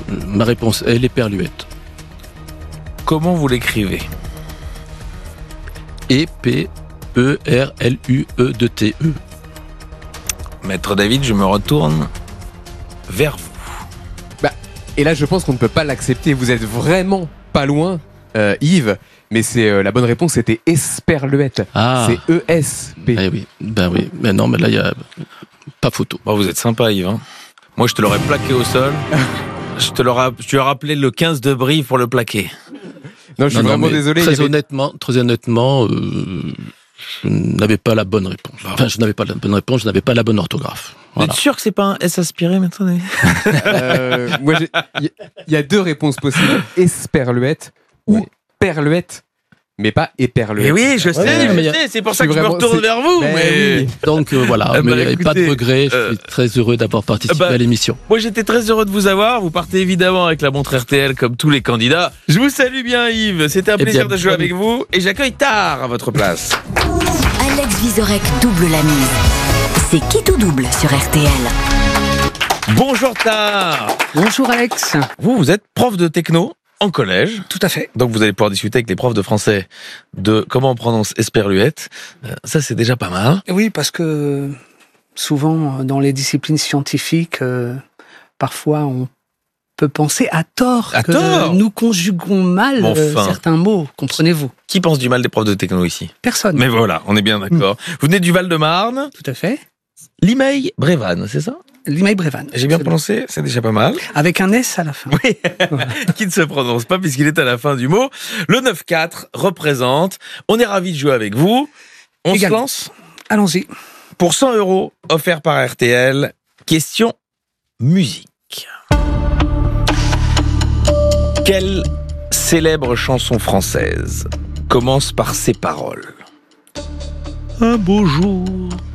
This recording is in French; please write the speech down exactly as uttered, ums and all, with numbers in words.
Ma réponse est l'éperluette. Comment vous l'écrivez? E P E R L U E D T E. Maître David, je me retourne vers vous. Bah, et là, je pense qu'on ne peut pas l'accepter. Vous êtes vraiment pas loin, euh, Yves. Mais c'est euh, la bonne réponse, c'était esperluette. Ah. C'est E S P. Eh oui, ben oui. Mais non, mais là, il y a pas photo. Bon, vous êtes sympa, Yves. Hein. Moi, je te l'aurais plaqué au sol. je te l'aurais, je lui ai rappelé le quinze de Brive pour le plaquer. Non, je suis Non, non, vraiment mais désolé. Très il y avait- honnêtement, très honnêtement, euh, je n'avais pas la bonne réponse. Enfin, je n'avais pas la bonne réponse, je n'avais pas la bonne orthographe. Vous êtes Voilà. sûr que c'est pas un S aspiré, Maître David? Euh, moi, j'ai- il y, il y a deux réponses possibles. Esperluette ou Oui. perluette. Mais pas éperluette. Eh oui, je sais, Ouais, je mais y a- sais. C'est pour Je ça que suis je me vraiment- retourne c'est- vers vous. Ben mais... oui. Donc euh, voilà, Eh ben, mais écoutez, pas de regret, je euh, suis très heureux d'avoir participé bah, à l'émission. Moi, j'étais très heureux de vous avoir. Vous partez évidemment avec la montre R T L comme tous les candidats. Je vous salue bien, Yves. C'était un Eh plaisir bien, de jouer bonne- avec vous. Et j'accueille Tard à votre place. Alex Vizorek double la mise. C'est qui tout double sur R T L. Bonjour Tard. Bonjour Alex. Vous, vous êtes prof de techno en collège. Tout à fait. Donc vous allez pouvoir discuter avec les profs de français de comment on prononce esperluette. Euh, ça, c'est déjà pas mal. Oui, parce que souvent dans les disciplines scientifiques, euh, parfois on peut penser à tort À que tort nous conjuguons mal Bon, euh, enfin. certains mots. Comprenez-vous? Qui pense du mal des profs de techno ici? Personne. Mais voilà, on est bien d'accord. Vous venez du Val-de-Marne. Tout à fait. Limeil Brévannes, c'est ça? Limeil Brévannes. J'ai bien Absolument. prononcé, c'est déjà pas mal. Avec un S à la fin. Oui, qui ne se prononce pas puisqu'il est à la fin du mot. Le neuf quatre représente. On est ravis de jouer avec vous. On Également. se lance Allons-y. pour cent euros offerts par R T L. Question musique. Quelle célèbre chanson française commence par ces paroles? Un beau jour,